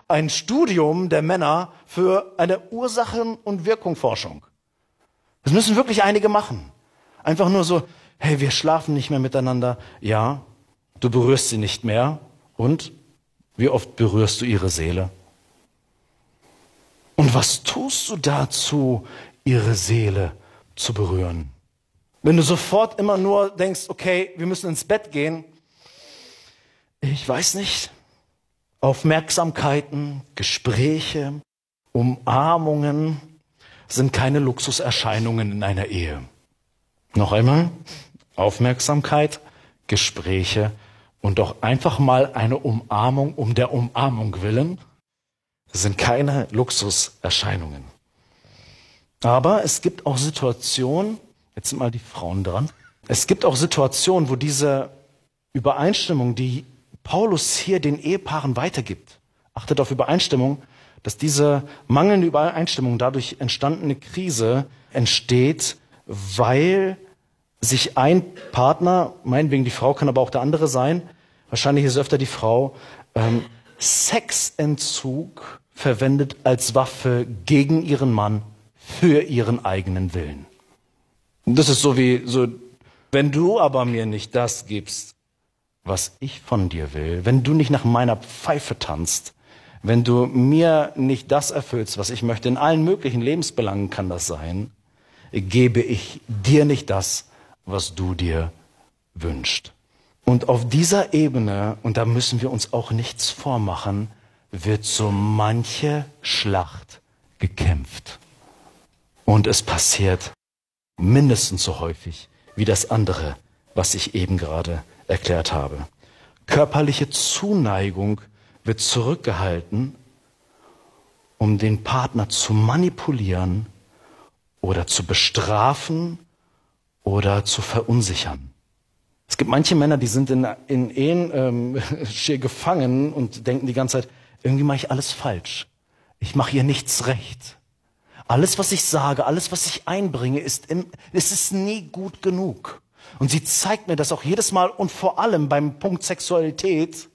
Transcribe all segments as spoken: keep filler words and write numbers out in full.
ein Studium der Männer für eine Ursachen- und Wirkungsforschung. Das müssen wirklich einige machen. Einfach nur so, hey, wir schlafen nicht mehr miteinander. Ja, du berührst sie nicht mehr. Und wie oft berührst du ihre Seele? Und was tust du dazu, ihre Seele zu berühren? Wenn du sofort immer nur denkst, okay, wir müssen ins Bett gehen, ich weiß nicht, Aufmerksamkeiten, Gespräche, Umarmungen sind keine Luxuserscheinungen in einer Ehe. Noch einmal, Aufmerksamkeit, Gespräche und doch einfach mal eine Umarmung um der Umarmung willen sind keine Luxuserscheinungen. Aber es gibt auch Situationen, jetzt sind mal die Frauen dran, es gibt auch Situationen, wo diese Übereinstimmung, die Paulus hier den Ehepaaren weitergibt, achtet auf Übereinstimmung, dass diese mangelnde Übereinstimmung, dadurch entstandene Krise entsteht, weil sich ein Partner, meinetwegen die Frau, kann aber auch der andere sein, wahrscheinlich ist öfter die Frau, ähm, Sexentzug verwendet als Waffe gegen ihren Mann für ihren eigenen Willen. Und das ist so wie, so, wenn du aber mir nicht das gibst, was ich von dir will, wenn du nicht nach meiner Pfeife tanzt, wenn du mir nicht das erfüllst, was ich möchte, in allen möglichen Lebensbelangen kann das sein, gebe ich dir nicht das, was du dir wünschst. Und auf dieser Ebene, und da müssen wir uns auch nichts vormachen, wird so manche Schlacht gekämpft. Und es passiert mindestens so häufig wie das andere, was ich eben gerade erklärt habe. Körperliche Zuneigung wird zurückgehalten, um den Partner zu manipulieren oder zu bestrafen oder zu verunsichern. Es gibt manche Männer, die sind in, in Ehen ähm, schier gefangen und denken die ganze Zeit, irgendwie mache ich alles falsch. Ich mache hier nichts recht. Alles, was ich sage, alles, was ich einbringe, ist, im, es ist nie gut genug. Und sie zeigt mir das auch jedes Mal und vor allem beim Punkt Sexualität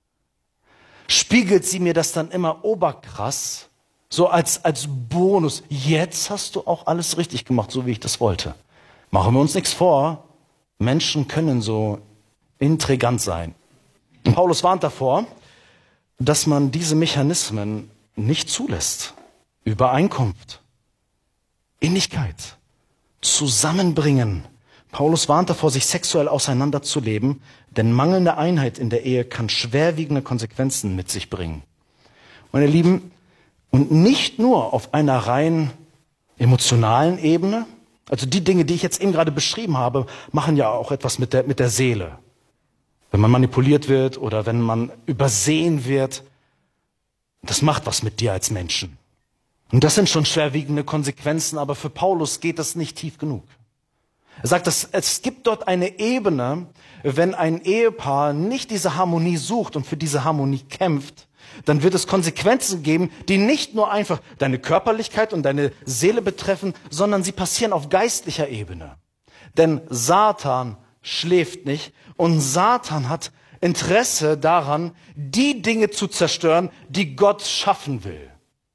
spiegelt sie mir das dann immer oberkrass, so als, als Bonus. Jetzt hast du auch alles richtig gemacht, so wie ich das wollte. Machen wir uns nichts vor, Menschen können so intrigant sein. Und Paulus warnt davor, dass man diese Mechanismen nicht zulässt. Übereinkunft, Innigkeit, Zusammenbringen. Paulus warnt davor, sich sexuell auseinanderzuleben, denn mangelnde Einheit in der Ehe kann schwerwiegende Konsequenzen mit sich bringen. Meine Lieben, und nicht nur auf einer rein emotionalen Ebene, also die Dinge, die ich jetzt eben gerade beschrieben habe, machen ja auch etwas mit der, mit der Seele. Wenn man manipuliert wird oder wenn man übersehen wird, das macht was mit dir als Menschen. Und das sind schon schwerwiegende Konsequenzen, aber für Paulus geht das nicht tief genug. Er sagt, dass es gibt dort eine Ebene, wenn ein Ehepaar nicht diese Harmonie sucht und für diese Harmonie kämpft, dann wird es Konsequenzen geben, die nicht nur einfach deine Körperlichkeit und deine Seele betreffen, sondern sie passieren auf geistlicher Ebene. Denn Satan schläft nicht und Satan hat Interesse daran, die Dinge zu zerstören, die Gott schaffen will.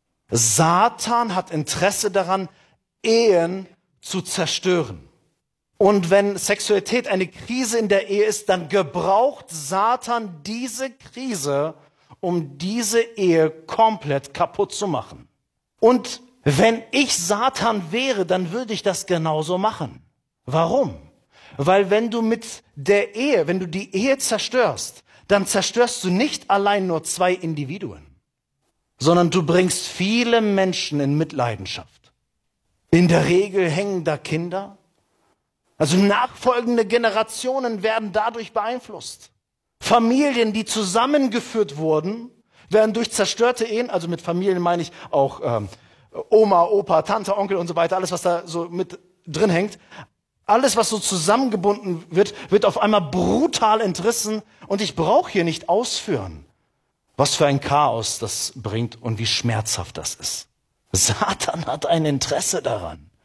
Satan hat Interesse daran, Ehen zu zerstören. Und wenn Sexualität eine Krise in der Ehe ist, dann gebraucht Satan diese Krise, um diese Ehe komplett kaputt zu machen. Und wenn ich Satan wäre, dann würde ich das genauso machen. Warum? Weil wenn du mit der Ehe, wenn du die Ehe zerstörst, dann zerstörst du nicht allein nur zwei Individuen, sondern du bringst viele Menschen in Mitleidenschaft. In der Regel hängen da Kinder. Also nachfolgende Generationen werden dadurch beeinflusst. Familien, die zusammengeführt wurden, werden durch zerstörte Ehen, also mit Familien meine ich auch ähm, Oma, Opa, Tante, Onkel und so weiter, alles was da so mit drin hängt, alles was so zusammengebunden wird, wird auf einmal brutal entrissen und ich brauche hier nicht ausführen, was für ein Chaos das bringt und wie schmerzhaft das ist. Satan hat ein Interesse daran,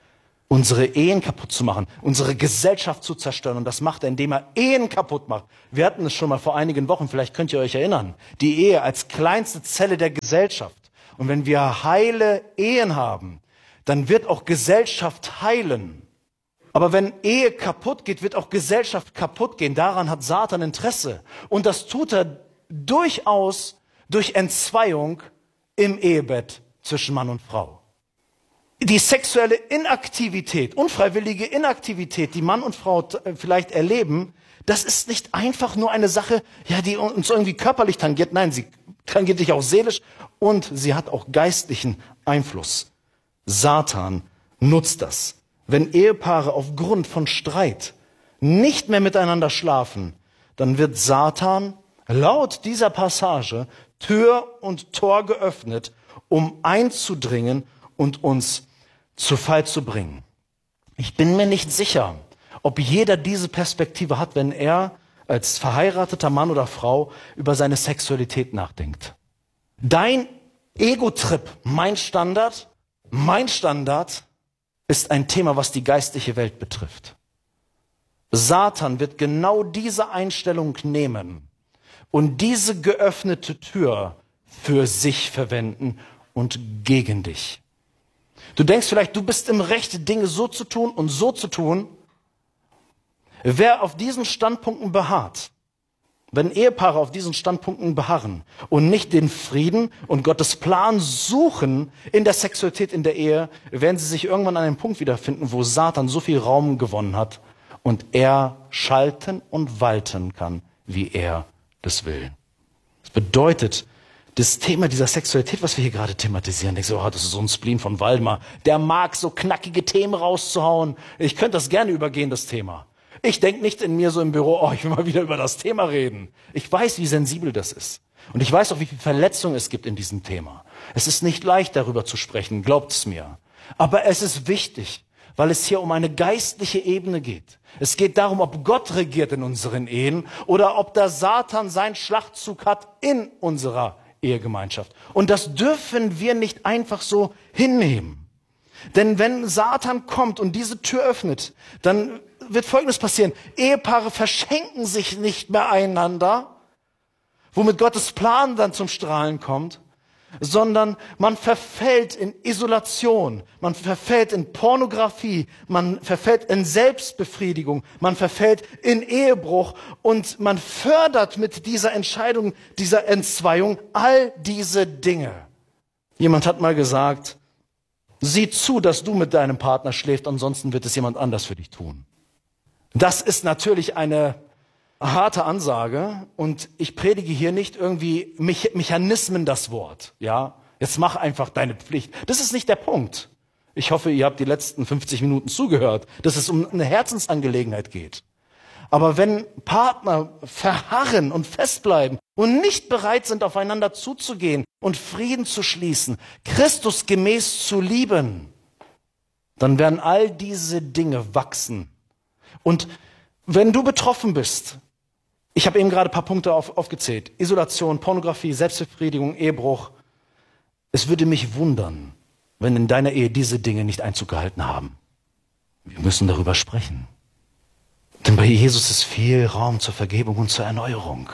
unsere Ehen kaputt zu machen, unsere Gesellschaft zu zerstören. Und das macht er, indem er Ehen kaputt macht. Wir hatten es schon mal vor einigen Wochen, vielleicht könnt ihr euch erinnern. Die Ehe als kleinste Zelle der Gesellschaft. Und wenn wir heile Ehen haben, dann wird auch Gesellschaft heilen. Aber wenn Ehe kaputt geht, wird auch Gesellschaft kaputt gehen. Daran hat Satan Interesse. Und das tut er durchaus durch Entzweiung im Ehebett zwischen Mann und Frau. Die sexuelle Inaktivität, unfreiwillige Inaktivität, die Mann und Frau vielleicht erleben, das ist nicht einfach nur eine Sache, ja, die uns irgendwie körperlich tangiert. Nein, sie tangiert dich auch seelisch und sie hat auch geistlichen Einfluss. Satan nutzt das. Wenn Ehepaare aufgrund von Streit nicht mehr miteinander schlafen, dann wird Satan laut dieser Passage Tür und Tor geöffnet, um einzudringen und uns zu Fall zu bringen. Ich bin mir nicht sicher, ob jeder diese Perspektive hat, wenn er als verheirateter Mann oder Frau über seine Sexualität nachdenkt. Dein Ego-Trip, mein Standard, mein Standard ist ein Thema, was die geistliche Welt betrifft. Satan wird genau diese Einstellung nehmen und diese geöffnete Tür für sich verwenden und gegen dich. Du denkst vielleicht, du bist im Recht, Dinge so zu tun und so zu tun. Wer auf diesen Standpunkten beharrt, wenn Ehepaare auf diesen Standpunkten beharren und nicht den Frieden und Gottes Plan suchen in der Sexualität, in der Ehe, werden sie sich irgendwann an einem Punkt wiederfinden, wo Satan so viel Raum gewonnen hat und er schalten und walten kann, wie er das will. Das bedeutet, das Thema dieser Sexualität, was wir hier gerade thematisieren, denkst du, oh, das ist so ein Spleen von Waldemar, der mag so knackige Themen rauszuhauen. Ich könnte das gerne übergehen, das Thema. Ich denke nicht in mir so im Büro, oh, ich will mal wieder über das Thema reden. Ich weiß, wie sensibel das ist. Und ich weiß auch, wie viel Verletzung es gibt in diesem Thema. Es ist nicht leicht, darüber zu sprechen, glaubt es mir. Aber es ist wichtig, weil es hier um eine geistliche Ebene geht. Es geht darum, ob Gott regiert in unseren Ehen oder ob der Satan seinen Schlachtzug hat in unserer Ehegemeinschaft. Und das dürfen wir nicht einfach so hinnehmen. Denn wenn Satan kommt und diese Tür öffnet, dann wird Folgendes passieren. Ehepaare verschenken sich nicht mehr einander, womit Gottes Plan dann zum Strahlen kommt, sondern man verfällt in Isolation, man verfällt in Pornografie, man verfällt in Selbstbefriedigung, man verfällt in Ehebruch und man fördert mit dieser Entscheidung, dieser Entzweiung all diese Dinge. Jemand hat mal gesagt, sieh zu, dass du mit deinem Partner schläfst, ansonsten wird es jemand anders für dich tun. Das ist natürlich eine harte Ansage und ich predige hier nicht irgendwie Me- Mechanismen das Wort. Ja, jetzt mach einfach deine Pflicht. Das ist nicht der Punkt. Ich hoffe, ihr habt die letzten fünfzig Minuten zugehört, dass es um eine Herzensangelegenheit geht. Aber wenn Partner verharren und festbleiben und nicht bereit sind, aufeinander zuzugehen und Frieden zu schließen, Christus gemäß zu lieben, dann werden all diese Dinge wachsen. Und wenn du betroffen bist, ich habe eben gerade ein paar Punkte auf, aufgezählt, Isolation, Pornografie, Selbstbefriedigung, Ehebruch, es würde mich wundern, wenn in deiner Ehe diese Dinge nicht Einzug gehalten haben. Wir müssen darüber sprechen. Denn bei Jesus ist viel Raum zur Vergebung und zur Erneuerung.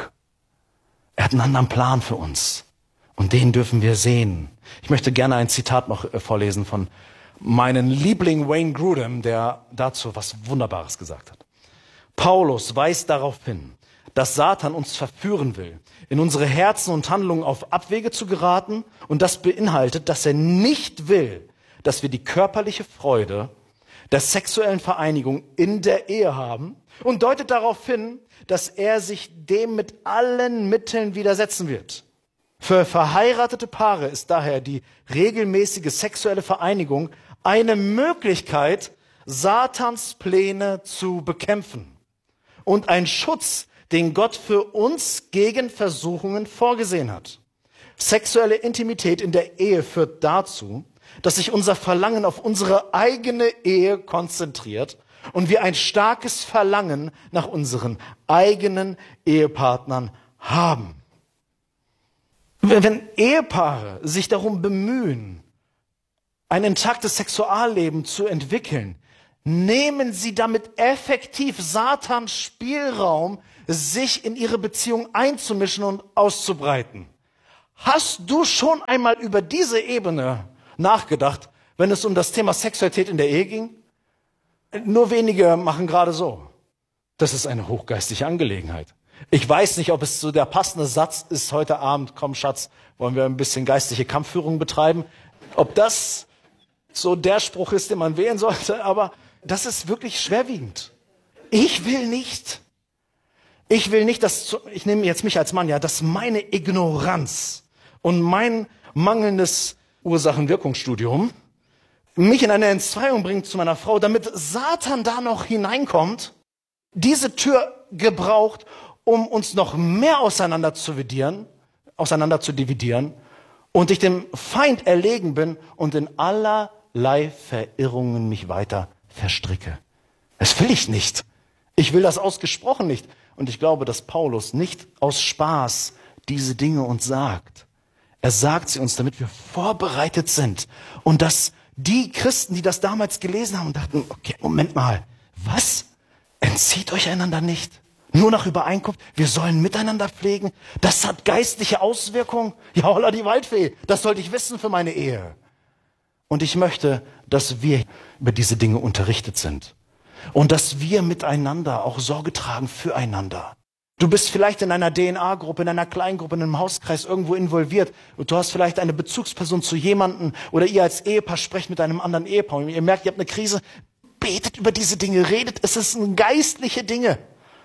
Er hat einen anderen Plan für uns. Und den dürfen wir sehen. Ich möchte gerne ein Zitat noch vorlesen von meinem Liebling Wayne Grudem, der dazu was Wunderbares gesagt hat. Paulus weist darauf hin, dass Satan uns verführen will, in unsere Herzen und Handlungen auf Abwege zu geraten. Und das beinhaltet, dass er nicht will, dass wir die körperliche Freude der sexuellen Vereinigung in der Ehe haben und deutet darauf hin, dass er sich dem mit allen Mitteln widersetzen wird. Für verheiratete Paare ist daher die regelmäßige sexuelle Vereinigung eine Möglichkeit, Satans Pläne zu bekämpfen und ein Schutz, den Gott für uns gegen Versuchungen vorgesehen hat. Sexuelle Intimität in der Ehe führt dazu, dass sich unser Verlangen auf unsere eigene Ehe konzentriert und wir ein starkes Verlangen nach unseren eigenen Ehepartnern haben. Wenn Ehepaare sich darum bemühen, ein intaktes Sexualleben zu entwickeln, nehmen sie damit effektiv Satans Spielraum, sich in ihre Beziehung einzumischen und auszubreiten. Hast du schon einmal über diese Ebene nachgedacht, wenn es um das Thema Sexualität in der Ehe ging? Nur wenige machen gerade so. Das ist eine hochgeistliche Angelegenheit. Ich weiß nicht, ob es so der passende Satz ist heute Abend, komm Schatz, wollen wir ein bisschen geistliche Kampfführung betreiben. Ob das so der Spruch ist, den man wählen sollte, aber das ist wirklich schwerwiegend. Ich will nicht, ich will nicht, dass, ich nehme jetzt mich als Mann, ja, dass meine Ignoranz und mein mangelndes Ursachen-Wirkungsstudium mich in eine Entzweiung bringt zu meiner Frau, damit Satan da noch hineinkommt, diese Tür gebraucht, um uns noch mehr auseinander zu dividieren, auseinander zu dividieren und ich dem Feind erlegen bin und in allerlei Verirrungen mich weiter verstricke. Das will ich nicht. Ich will das ausgesprochen nicht. Und ich glaube, dass Paulus nicht aus Spaß diese Dinge uns sagt. Er sagt sie uns, damit wir vorbereitet sind. Und dass die Christen, die das damals gelesen haben, dachten, okay, Moment mal, was? Entzieht euch einander nicht? Nur nach Übereinkunft? Wir sollen miteinander pflegen? Das hat geistliche Auswirkungen? Ja, holla die Waldfee, das sollte ich wissen für meine Ehe. Und ich möchte, dass wir über diese Dinge unterrichtet sind. Und dass wir miteinander auch Sorge tragen füreinander. Du bist vielleicht in einer D N A-Gruppe, in einer Kleingruppe, in einem Hauskreis irgendwo involviert. Und du hast vielleicht eine Bezugsperson zu jemandem oder ihr als Ehepaar sprecht mit einem anderen Ehepaar. Und ihr merkt, ihr habt eine Krise. Betet über diese Dinge, redet. Es sind geistliche Dinge.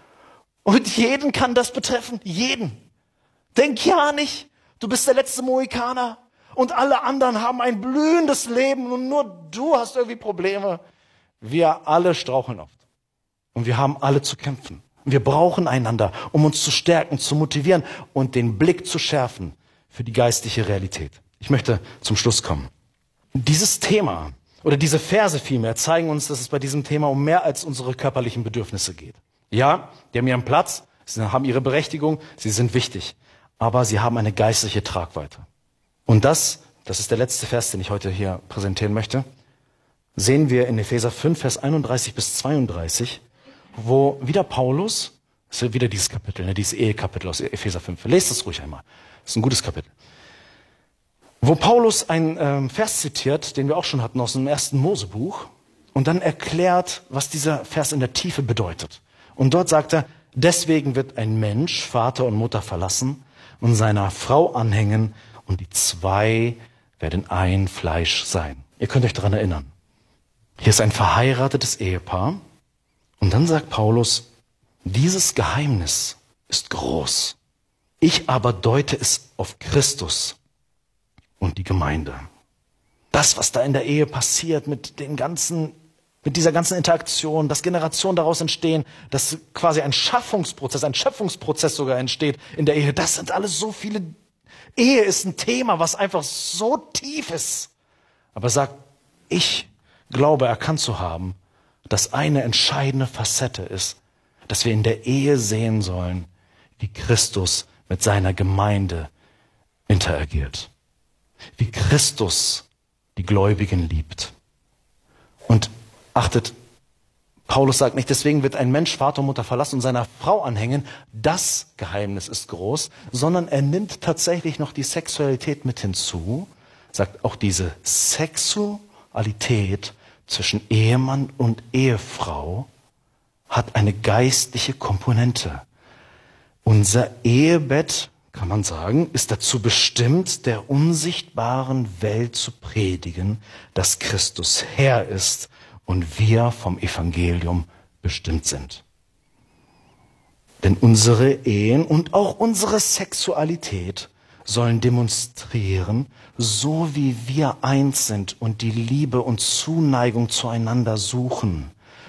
Und jeden kann das betreffen. Jeden. Denk ja nicht, du bist der letzte Mohikaner. Und alle anderen haben ein blühendes Leben und nur du hast irgendwie Probleme. Wir alle straucheln oft. Und wir haben alle zu kämpfen. Wir brauchen einander, um uns zu stärken, zu motivieren und den Blick zu schärfen für die geistliche Realität. Ich möchte zum Schluss kommen. Dieses Thema oder diese Verse vielmehr zeigen uns, dass es bei diesem Thema um mehr als unsere körperlichen Bedürfnisse geht. Ja, die haben ihren Platz, sie haben ihre Berechtigung, sie sind wichtig, aber sie haben eine geistliche Tragweite. Und das, das ist der letzte Vers, den ich heute hier präsentieren möchte, sehen wir in Epheser fünf, Vers einunddreißig bis zweiunddreißig, wo wieder Paulus, das ist wieder dieses Kapitel, ne, dieses Ehekapitel aus Epheser fünf, lest es ruhig einmal, das ist ein gutes Kapitel, wo Paulus einen ähm, Vers zitiert, den wir auch schon hatten aus dem ersten Mosebuch und dann erklärt, was dieser Vers in der Tiefe bedeutet. Und dort sagt er, deswegen wird ein Mensch Vater und Mutter verlassen und seiner Frau anhängen und die zwei werden ein Fleisch sein. Ihr könnt euch daran erinnern. Hier ist ein verheiratetes Ehepaar und dann sagt Paulus, dieses Geheimnis ist groß. Ich aber deute es auf Christus und die Gemeinde. Das, was da in der Ehe passiert mit den ganzen, mit dieser ganzen Interaktion, dass Generationen daraus entstehen, dass quasi ein Schaffungsprozess, ein Schöpfungsprozess sogar entsteht in der Ehe, das sind alles so viele. Ehe ist ein Thema, was einfach so tief ist. Aber sagt, ich glaube erkannt zu haben, dass eine entscheidende Facette ist, dass wir in der Ehe sehen sollen, wie Christus mit seiner Gemeinde interagiert. Wie Christus die Gläubigen liebt. Und achtet, Paulus sagt nicht, deswegen wird ein Mensch Vater und Mutter verlassen und seiner Frau anhängen. Das Geheimnis ist groß, sondern er nimmt tatsächlich noch die Sexualität mit hinzu, sagt auch diese Sexualität zwischen Ehemann und Ehefrau hat eine geistliche Komponente. Unser Ehebett, kann man sagen, ist dazu bestimmt, der unsichtbaren Welt zu predigen, dass Christus Herr ist und wir vom Evangelium bestimmt sind. Denn unsere Ehen und auch unsere Sexualität sollen demonstrieren, so wie wir eins sind und die Liebe und Zuneigung zueinander suchen.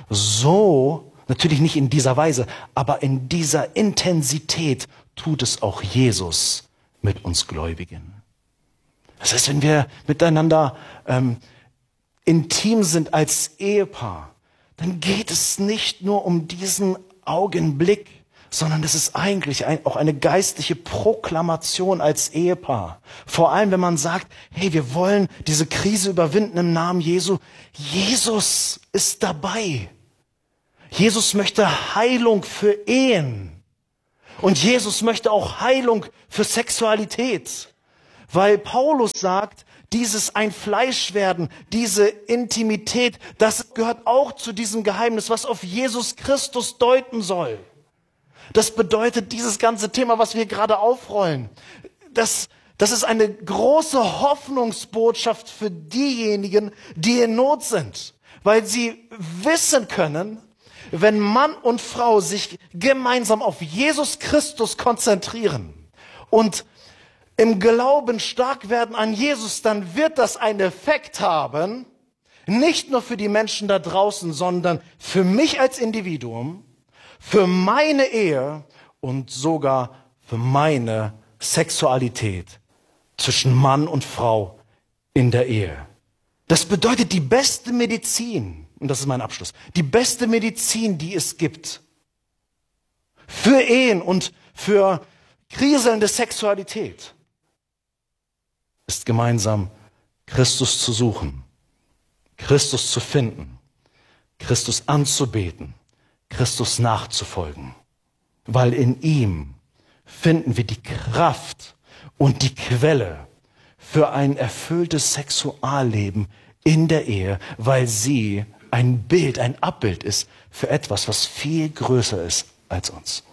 So, natürlich nicht in dieser Weise, aber in dieser Intensität tut es auch Jesus mit uns Gläubigen. Das heißt, wenn wir miteinander ähm, intim sind als Ehepaar, dann geht es nicht nur um diesen Augenblick, sondern das ist eigentlich ein, auch eine geistliche Proklamation als Ehepaar. Vor allem, wenn man sagt, hey, wir wollen diese Krise überwinden im Namen Jesu. Jesus ist dabei. Jesus möchte Heilung für Ehen. Und Jesus möchte auch Heilung für Sexualität. Weil Paulus sagt, dieses ein Fleisch werden, diese Intimität, das gehört auch zu diesem Geheimnis, was auf Jesus Christus deuten soll. Das bedeutet, dieses ganze Thema, was wir gerade aufrollen, das, das ist eine große Hoffnungsbotschaft für diejenigen, die in Not sind. Weil sie wissen können, wenn Mann und Frau sich gemeinsam auf Jesus Christus konzentrieren und im Glauben stark werden an Jesus, dann wird das einen Effekt haben, nicht nur für die Menschen da draußen, sondern für mich als Individuum, für meine Ehe und sogar für meine Sexualität zwischen Mann und Frau in der Ehe. Das bedeutet die beste Medizin, und das ist mein Abschluss, die beste Medizin, die es gibt für Ehen und für kriselnde Sexualität, ist gemeinsam Christus zu suchen, Christus zu finden, Christus anzubeten, Christus nachzufolgen. Weil in ihm finden wir die Kraft und die Quelle für ein erfülltes Sexualleben in der Ehe, weil sie ein Bild, ein Abbild ist für etwas, was viel größer ist als uns.